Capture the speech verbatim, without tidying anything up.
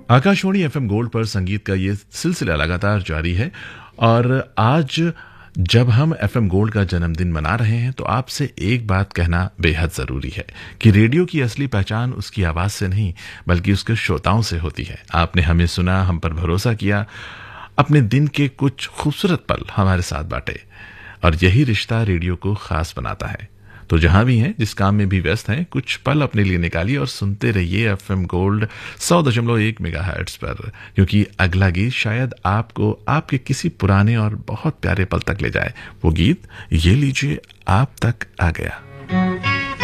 Akashvani FM gold पर संगीत का ये सिलसिला लगातार जारी है और आज जब हम एफएम गोल्ड का जन्मदिन मना रहे हैं तो आपसे एक बात कहना बेहद जरूरी है कि रेडियो की असली पहचान उसकी आवाज से नहीं बल्कि उसके श्रोताओं से होती है। आपने हमें सुना, हम पर भरोसा किया, अपने दिन के कुछ खूबसूरत पल हमारे साथ बांटे और यही रिश्ता रेडियो को खास बनाता है। तो जहां भी हैं, जिस काम में भी व्यस्त हैं, कुछ पल अपने लिए निकालिए और सुनते रहिए एफएम गोल्ड सौ दशमलव एक मेगाहर्ट्ज पर, क्योंकि अगला गीत शायद आपको आपके किसी पुराने और बहुत प्यारे पल तक ले जाए। वो गीत ये लीजिए आप तक आ गया।